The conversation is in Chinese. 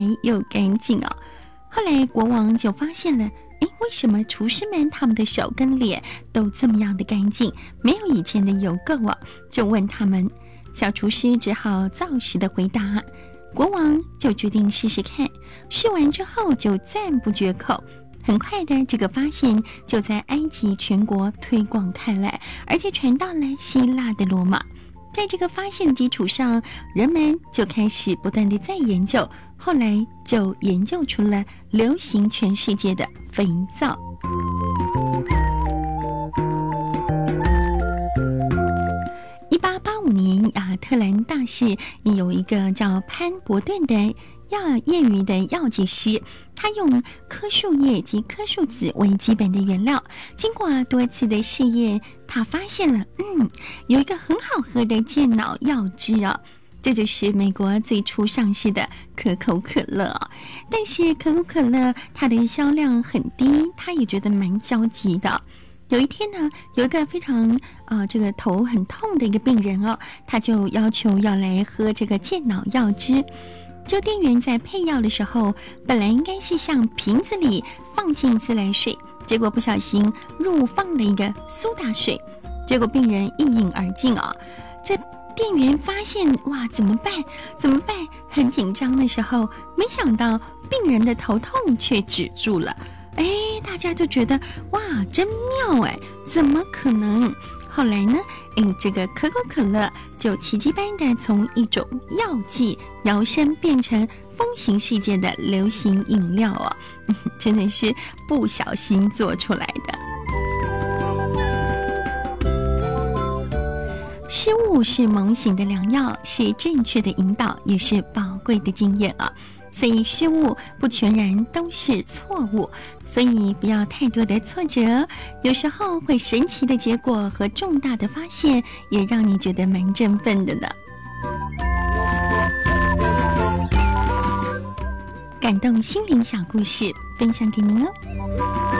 又干净哦。后来国王就发现了，为什么厨师们他们的手跟脸都这么样的干净，没有以前的油垢哦？就问他们，小厨师只好照实的回答。国王就决定试试看，试完之后就赞不绝口。很快的，这个发现就在埃及全国推广开来，而且传到了希腊的罗马。在这个发现的基础上，人们就开始不断的在研究，后来就研究出了流行全世界的肥皂。1885年，亚特兰大市有一个叫潘伯顿的业余的药剂师，他用棵树叶及棵树籽为基本的原料，经过多次的试验，他发现了有一个很好喝的健脑药汁哦，这就是美国最初上市的可口可乐。但是可口可乐它的销量很低，他也觉得蛮焦急的。有一天呢，有一个非常这个头很痛的一个病人哦，他就要求要来喝这个健脑药汁。就店员在配药的时候，本来应该是向瓶子里放进自来水，结果不小心入放了一个苏打水，结果病人一饮而尽哦。这店员发现，哇，怎么办？很紧张的时候，没想到病人的头痛却止住了。大家就觉得哇，真妙怎么可能？后来呢，这个可口可乐就奇迹般的从一种药剂摇身变成风行世界的流行饮料哦，真的是不小心做出来的。失误是猛醒的良药，是正确的引导，也是宝贵的经验啊。所以失误不全然都是错误，所以不要太多的挫折，有时候会神奇的结果和重大的发现也让你觉得蛮振奋的呢。感动心灵小故事分享给您哦。